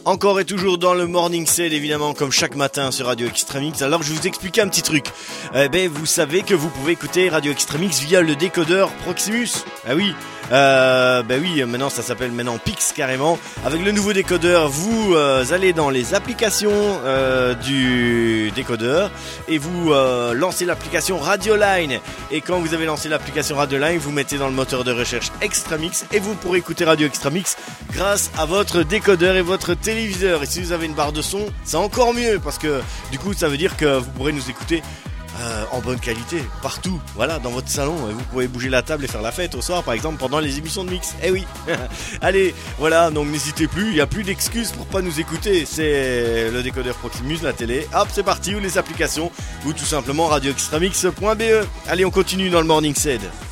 Encore et toujours dans le Morning Sale, évidemment, comme chaque matin sur Radio Extremix. Alors, je vais vous expliquer un petit truc. Vous savez que vous pouvez écouter Radio Extremix via le décodeur Proximus. Ah oui. Oui, maintenant ça s'appelle Pix carrément. Avec le nouveau décodeur, vous allez dans les applications du décodeur et vous lancez l'application Radioline. Et quand vous avez lancé l'application Radioline, vous mettez dans le moteur de recherche Extremix et vous pourrez écouter Radio Extremix grâce à votre décodeur et votre téléviseur. Et si vous avez une barre de son, c'est encore mieux parce que du coup ça veut dire que vous pourrez nous écouter en bonne qualité, partout, voilà, dans votre salon. Vous pouvez bouger la table et faire la fête au soir, par exemple, pendant les émissions de mix. Eh oui. Allez, voilà, donc n'hésitez plus, il n'y a plus d'excuses pour pas nous écouter. C'est le décodeur Proximus, la télé, hop, c'est parti, ou les applications, ou tout simplement radioextremix.be. Allez, on continue dans le Morning Sed.